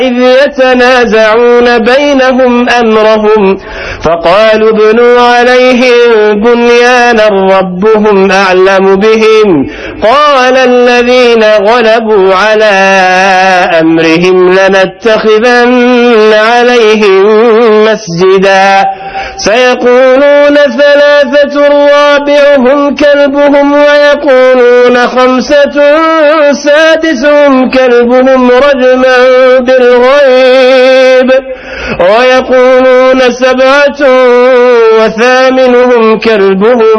إذ يتنازعون بينهم أمرهم فقالوا ابنوا عليهم بنيانا ربهم أعلم بهم قال الذين غلبوا على أمرهم لنتخذن عليهم مسجدا سيقولون ثلاثة رابعهم كلبهم ويقولون خمسة سادسهم كلبهم رجما بالغيب ويقولون سبعة وثامنهم كلبهم